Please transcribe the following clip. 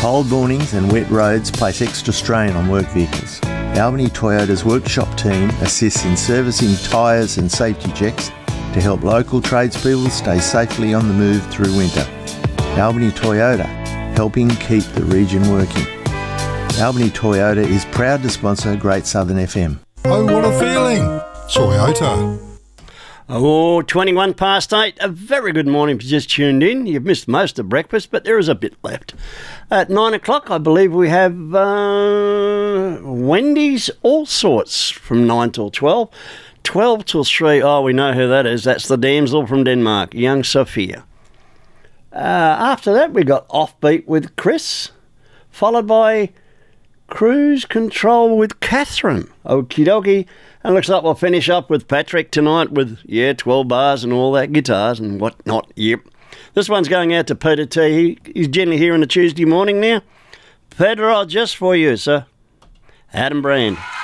Cold mornings and wet roads place extra strain on work vehicles. Albany Toyota's workshop team assists in servicing tyres and safety checks to help local tradespeople stay safely on the move through winter. Albany Toyota, helping keep the region working. Albany Toyota is proud to sponsor Great Southern FM. Oh, what a feeling! Toyota. Oh, 21 past 8. A very good morning if you just tuned in. You've missed most of breakfast, but there is a bit left. At 9 o'clock, I believe we have Wendy's All Sorts from 9 till 12. 12 till 3, oh, we know who that is. That's the damsel from Denmark, young Sophia. After that, we got Offbeat with Chris, followed by Cruise Control with Catherine. Okie dokie. And looks like we'll finish up with Patrick tonight with, 12 bars and all that, guitars and whatnot. Yep. This one's going out to Peter T. He's generally here on a Tuesday morning now. Pedro, just for you, sir. Adam Brand.